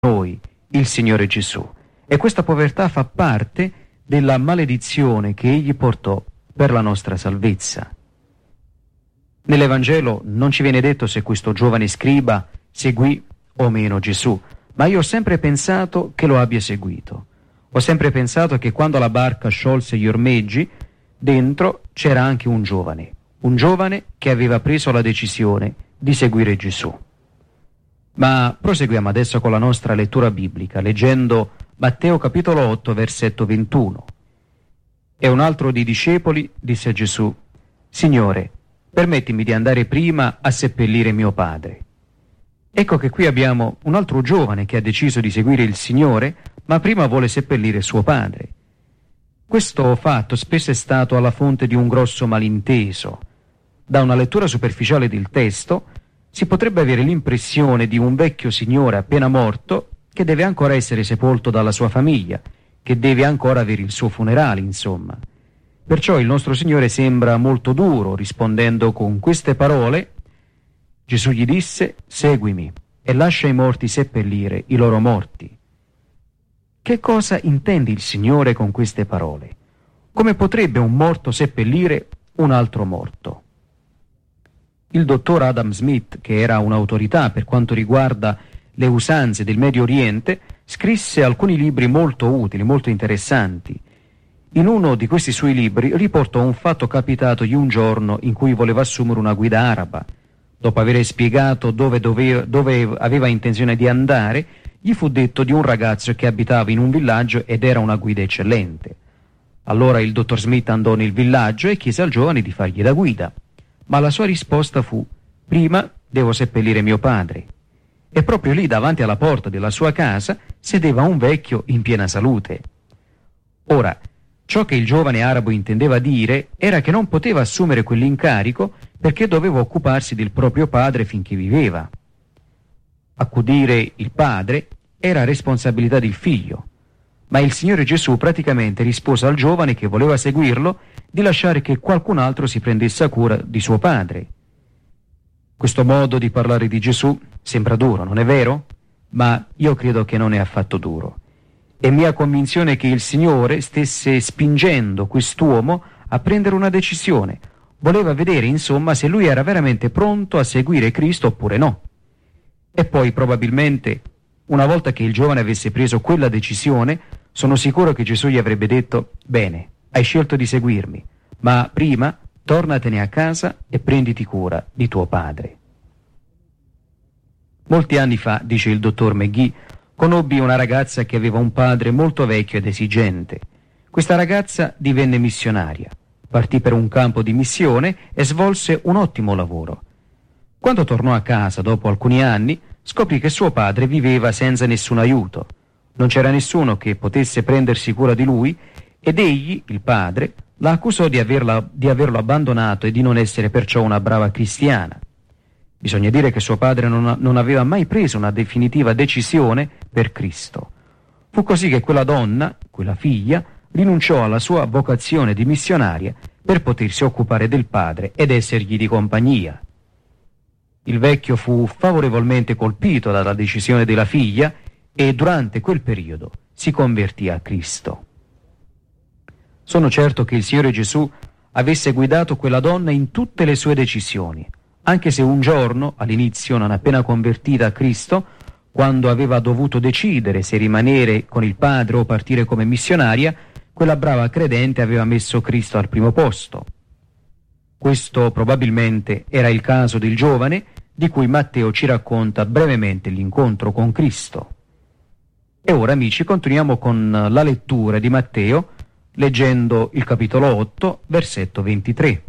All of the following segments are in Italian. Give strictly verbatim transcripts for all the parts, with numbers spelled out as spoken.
noi il Signore Gesù. E questa povertà fa parte della maledizione che Egli portò per la nostra salvezza. Nell'Evangelo non ci viene detto se questo giovane scriba seguì o meno Gesù, ma io ho sempre pensato che lo abbia seguito. Ho sempre pensato che quando la barca sciolse gli ormeggi, dentro c'era anche un giovane, un giovane che aveva preso la decisione di seguire Gesù. Ma proseguiamo adesso con la nostra lettura biblica, leggendo Matteo capitolo otto, versetto ventuno. E un altro dei discepoli disse a Gesù: Signore, permettimi di andare prima a seppellire mio padre. Ecco che qui abbiamo un altro giovane che ha deciso di seguire il Signore, ma prima vuole seppellire suo padre. Questo fatto spesso è stato alla fonte di un grosso malinteso. Da una lettura superficiale del testo si potrebbe avere l'impressione di un vecchio signore appena morto che deve ancora essere sepolto dalla sua famiglia, che deve ancora avere il suo funerale, insomma. Perciò il nostro Signore sembra molto duro, rispondendo con queste parole. Gesù gli disse: seguimi e lascia i morti seppellire i loro morti. Che cosa intende il Signore con queste parole? Come potrebbe un morto seppellire un altro morto? Il dottor Adam Smith, che era un'autorità per quanto riguarda le usanze del Medio Oriente, scrisse alcuni libri molto utili, molto interessanti. In uno di questi suoi libri riportò un fatto capitatogli un giorno in cui voleva assumere una guida araba. Dopo aver spiegato dove, dove, dove aveva intenzione di andare, gli fu detto di un ragazzo che abitava in un villaggio ed era una guida eccellente. Allora il dottor Smith andò nel villaggio e chiese al giovane di fargli da guida. Ma la sua risposta fu: prima devo seppellire mio padre. E proprio lì, davanti alla porta della sua casa, sedeva un vecchio in piena salute. Ora, ciò che il giovane arabo intendeva dire era che non poteva assumere quell'incarico perché doveva occuparsi del proprio padre finché viveva. Accudire il padre era responsabilità del figlio, ma il Signore Gesù praticamente rispose al giovane che voleva seguirlo di lasciare che qualcun altro si prendesse cura di suo padre. Questo modo di parlare di Gesù sembra duro, non è vero? Ma io credo che non è affatto duro. È mia convinzione che il Signore stesse spingendo quest'uomo a prendere una decisione. Voleva vedere, insomma, se lui era veramente pronto a seguire Cristo oppure no. E poi, probabilmente, una volta che il giovane avesse preso quella decisione, sono sicuro che Gesù gli avrebbe detto: bene, hai scelto di seguirmi, ma prima tornatene a casa e prenditi cura di tuo padre. Molti anni fa, dice il dottor McGee, conobbi una ragazza che aveva un padre molto vecchio ed esigente. Questa ragazza divenne missionaria, partì per un campo di missione e svolse un ottimo lavoro. Quando tornò a casa dopo alcuni anni, scoprì che suo padre viveva senza nessun aiuto. Non c'era nessuno che potesse prendersi cura di lui ed egli, il padre, la accusò di, averla, di averlo abbandonato e di non essere perciò una brava cristiana. Bisogna dire che suo padre non, non aveva mai preso una definitiva decisione per Cristo. Fu così che quella donna, quella figlia, rinunciò alla sua vocazione di missionaria per potersi occupare del padre ed essergli di compagnia. Il vecchio fu favorevolmente colpito dalla decisione della figlia e durante quel periodo si convertì a Cristo. Sono certo che il Signore Gesù avesse guidato quella donna in tutte le sue decisioni, anche se un giorno, all'inizio non appena convertita a Cristo, quando aveva dovuto decidere se rimanere con il padre o partire come missionaria, quella brava credente aveva messo Cristo al primo posto. Questo probabilmente era il caso del giovane di cui Matteo ci racconta brevemente l'incontro con Cristo. E ora, amici, continuiamo con la lettura di Matteo, leggendo il capitolo otto, versetto ventitré.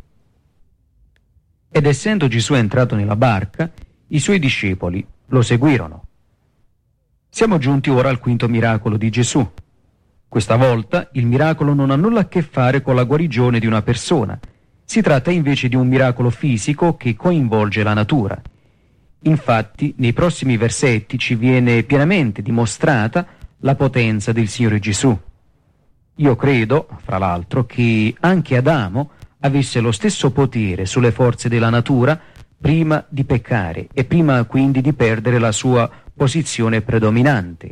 Ed essendo Gesù entrato nella barca, i suoi discepoli lo seguirono. Siamo giunti ora al quinto miracolo di Gesù. Questa volta il miracolo non ha nulla a che fare con la guarigione di una persona. Si tratta invece di un miracolo fisico che coinvolge la natura. Infatti, nei prossimi versetti ci viene pienamente dimostrata la potenza del Signore Gesù. Io credo, fra l'altro, che anche Adamo avesse lo stesso potere sulle forze della natura prima di peccare e prima quindi di perdere la sua posizione predominante.